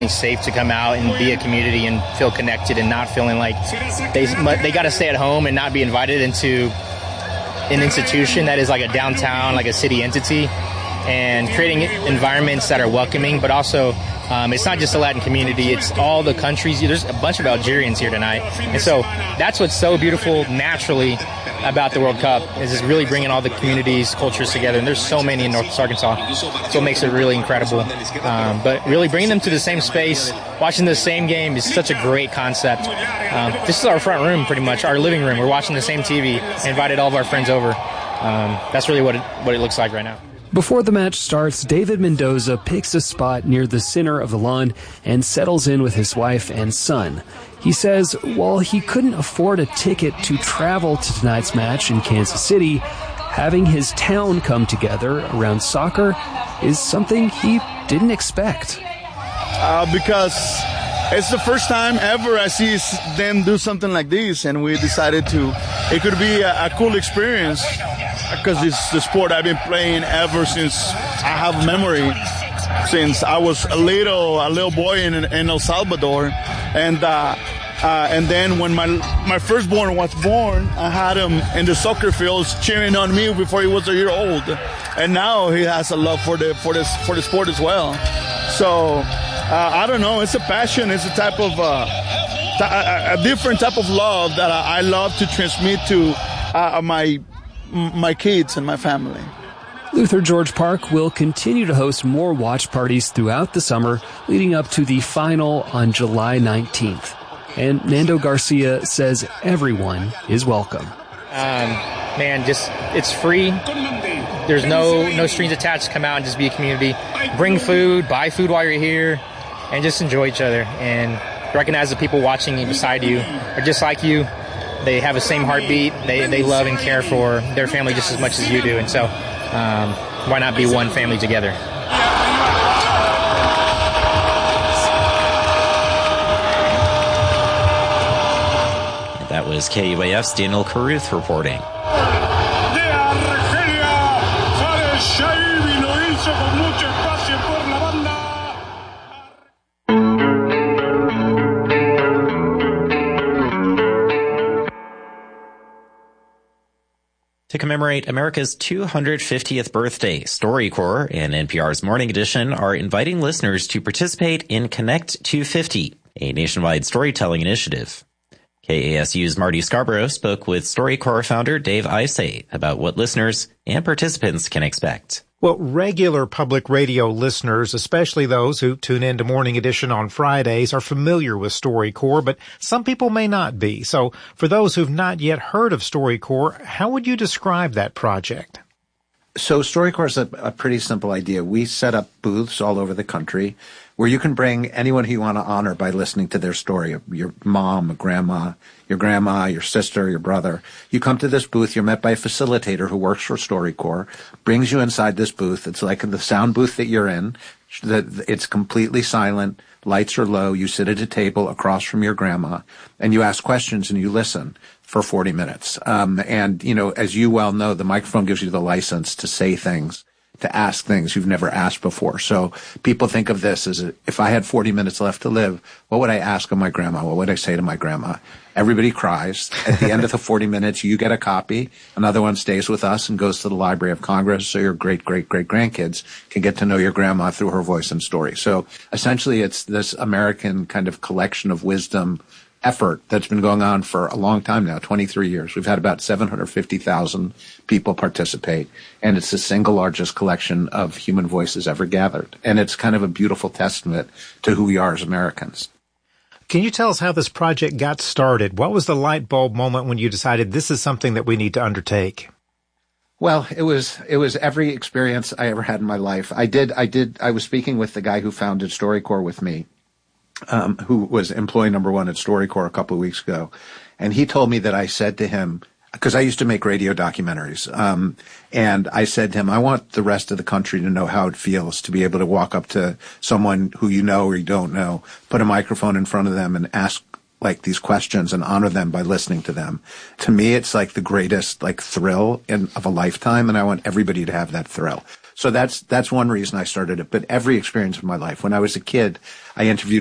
safe to come out and be a community and feel connected and not feeling like they got to stay at home and not be invited into an institution that is like a downtown, like a city entity, and creating environments that are welcoming, but also it's not just the Latin community, it's all the countries. There's a bunch of Algerians here tonight. And so that's what's so beautiful naturally about the World Cup, is it's really bringing all the communities, cultures together. And there's so many in Northwest Arkansas, so it makes it really incredible. But really bringing them to the same space, watching the same game is such a great concept. This is our front room, pretty much, our living room. We're watching the same TV. I invited all of our friends over. That's really what it looks like right now. Before the match starts, David Mendoza picks a spot near the center of the lawn and settles in with his wife and son. He says while he couldn't afford a ticket to travel to tonight's match in Kansas City, having his town come together around soccer is something he didn't expect. Because it's the first time ever I see them do something like this, and we decided it could be a cool experience, because it's the sport I've been playing ever since I have memory, since I was a little boy in El Salvador, and then when my firstborn was born, I had him in the soccer fields cheering on me before he was a year old, and now he has a love for the sport as well. So I don't know, it's a passion, it's a type of a different type of love that I love to transmit to my kids and my family. Luther George Park will continue to host more watch parties throughout the summer, leading up to the final on July 19th. And Nando Garcia says everyone is welcome. It's free. There's no strings attached. Come out and just be a community. Bring food, buy food while you're here, and just enjoy each other. And recognize the people watching beside you are just like you. They have the same heartbeat. They love and care for their family just as much as you do. And so why not be one family together? That was KUAF's Daniel Caruth reporting. To commemorate America's 250th birthday, StoryCorps and NPR's Morning Edition are inviting listeners to participate in Connect 250, a nationwide storytelling initiative. KASU's Marty Scarborough spoke with StoryCorps founder Dave Isay about what listeners and participants can expect. Well, regular public radio listeners, especially those who tune into Morning Edition on Fridays, are familiar with StoryCorps, but some people may not be. So for those who've not yet heard of StoryCorps, how would you describe that project? So StoryCorps is a pretty simple idea. We set up booths all over the country where you can bring anyone who you want to honor by listening to their story. Your mom, grandma, your sister, your brother. You come to this booth, you're met by a facilitator who works for StoryCorps, brings you inside this booth. It's like the sound booth that you're in. It's completely silent. Lights are low. You sit at a table across from your grandma and you ask questions and you listen for 40 minutes. And, as you well know, the microphone gives you the license to say things, to ask things you've never asked before. So people think of this as if I had 40 minutes left to live, what would I ask of my grandma? What would I say to my grandma? Everybody cries. At the end of the 40 minutes, you get a copy. Another one stays with us and goes to the Library of Congress, so your great-great-great-grandkids can get to know your grandma through her voice and story. So essentially, it's this American kind of collection of wisdom effort that's been going on for a long time now, 23 years. We've had about 750,000 people participate, and it's the single largest collection of human voices ever gathered. And it's kind of a beautiful testament to who we are as Americans. Can you tell us how this project got started? What was the light bulb moment when you decided this is something that we need to undertake? Well, it was every experience I ever had in my life. I was speaking with the guy who founded StoryCorps with me, who was employee number one at StoryCorps a couple of weeks ago. And he told me that I said to him, because I used to make radio documentaries, and I said to him, I want the rest of the country to know how it feels to be able to walk up to someone who you know or you don't know, put a microphone in front of them and ask like these questions and honor them by listening to them. To me, it's like the greatest thrill of a lifetime, and I want everybody to have that thrill. So that's one reason I started it. But every experience of my life. When I was a kid, I interviewed